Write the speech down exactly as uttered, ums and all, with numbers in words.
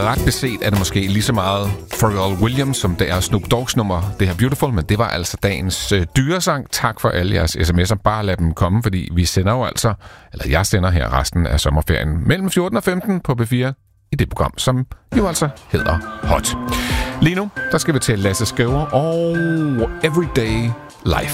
ret beset er det måske lige så meget Pharrell Williams, som det er Snoop Dogg's nummer, det her Beautiful, men det var altså dagens øh, dyresang. Tak for alle jeres sms'er. Bare lad dem komme, fordi vi sender jo altså, eller jeg sender her resten af sommerferien mellem fjorten og femten på P fire i det program, som jo altså hedder Hot. Lige nu, der skal vi til Lasse Skriver og Everyday Life.